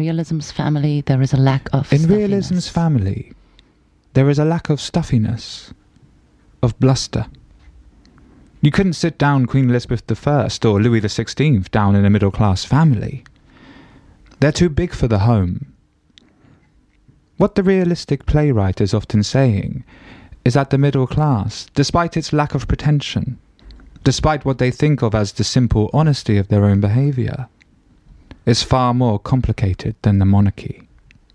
realism's family, there is a lack of In stuffiness. realism's family, there is a lack of stuffiness, of bluster. You couldn't sit down Queen Elizabeth I or Louis XVI down in a middle-class family. They're too big for the home. What the realistic playwright is often saying is that the middle class, despite its lack of pretension, despite what they think of as the simple honesty of their own behaviour, is far more complicated than the monarchy.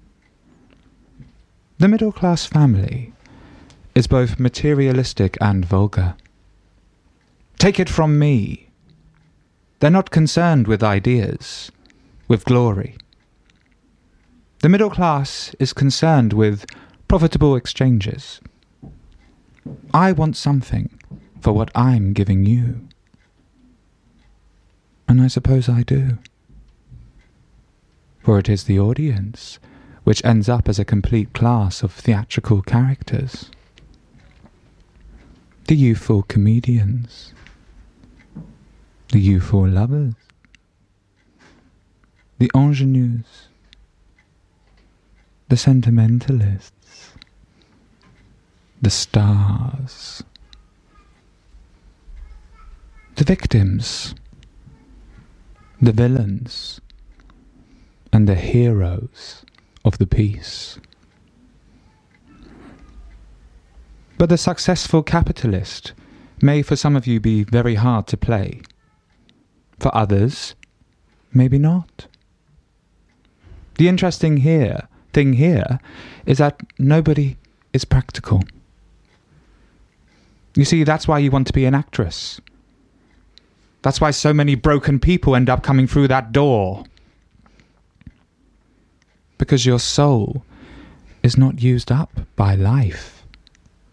The middle-class family is both materialistic and vulgar. Take it from me. They're not concerned with ideas, with glory. The middle class is concerned with profitable exchanges. I want something for what I'm giving you. And I suppose I do. For it is the audience which ends up as a complete class of theatrical characters. The youthful comedians, the youthful lovers, the ingenues, the sentimentalists, the stars, the victims, the villains, and the heroes of the piece. But the successful capitalist may for some of you be very hard to play. For others, maybe not. The interesting thing here is that nobody is practical. You see, that's why you want to be an actress. That's why so many broken people end up coming through that door. Because your soul is not used up by life.